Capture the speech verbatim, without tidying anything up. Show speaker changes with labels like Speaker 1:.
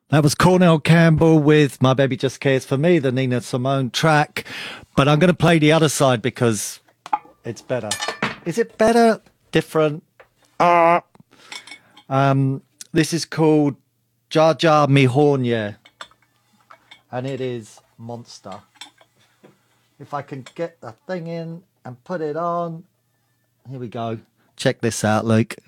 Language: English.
Speaker 1: That was Cornell Campbell with My Baby Just Cares for Me, the Nina Simone track. But I'm going to play the other side because it's better. Is it better? Different? Ah. Um, this is called Jar Jar Mihornya. And it is Monster. If I can get the thing in and put it on. Here we go. Check this out, Luke.